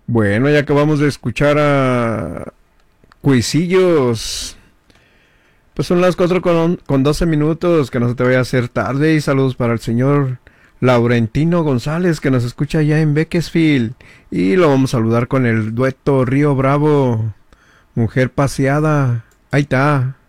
Bueno, ya acabamos de escuchar a Cuisillos. Pues son las 4 con 12 minutos, que no se te vaya a hacer tarde. Y saludos para el señor Laurentino González, que nos escucha allá en Bakersfield. Y lo vamos a saludar con el dueto Río Bravo, Mujer Paseada. Ahí está.